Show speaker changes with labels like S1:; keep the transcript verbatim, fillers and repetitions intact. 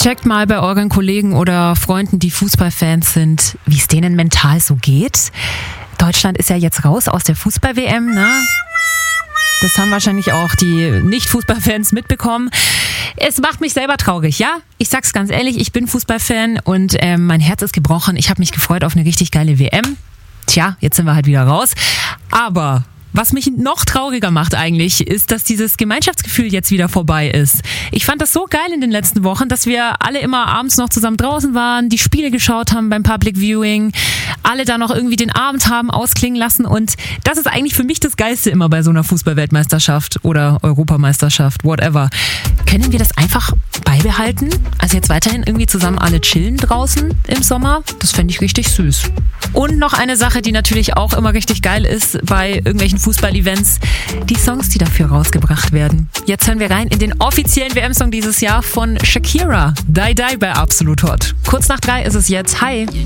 S1: Checkt mal bei euren Kollegen oder Freunden, die Fußballfans sind, wie es denen mental so geht. Deutschland ist ja jetzt raus aus der Fußball-W M, ne? Das haben wahrscheinlich auch die Nicht-Fußballfans mitbekommen. Es macht mich selber traurig, ja? Ich sag's ganz ehrlich, ich bin Fußballfan und äh, mein Herz ist gebrochen. Ich habe mich gefreut auf eine richtig geile W M. Tja, jetzt sind wir halt wieder raus. Aber was mich noch trauriger macht eigentlich, ist, dass dieses Gemeinschaftsgefühl jetzt wieder vorbei ist. Ich fand das so geil in den letzten Wochen, dass wir alle immer abends noch zusammen draußen waren, die Spiele geschaut haben beim Public Viewing, alle da noch irgendwie den Abend haben ausklingen lassen und das ist eigentlich für mich das Geilste immer bei so einer Fußball-Weltmeisterschaft oder Europameisterschaft, whatever. Können wir das einfach beibehalten? Also jetzt weiterhin irgendwie zusammen alle chillen draußen im Sommer? Das fände ich richtig süß. Und noch eine Sache, die natürlich auch immer richtig geil ist bei irgendwelchen Fußball-Events, die Songs, die dafür rausgebracht werden. Jetzt hören wir rein in den offiziellen W M-Song dieses Jahr von Shakira, Die Die bei Absolut Hot. Kurz nach drei ist es jetzt. Hi!